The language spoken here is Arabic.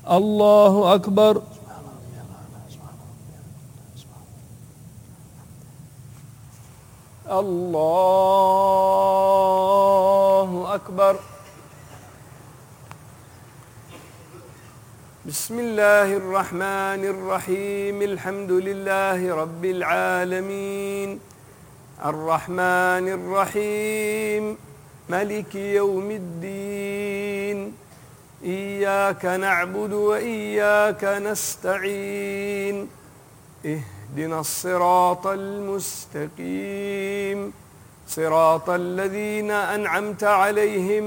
الله أكبر. الله أكبر. بسم الله الرحمن الرحيم. الحمد لله رب العالمين الرحمن الرحيم مالك يوم الدين. إياك نعبد وإياك نستعين. اهدنا الصراط المستقيم صراط الذين أنعمت عليهم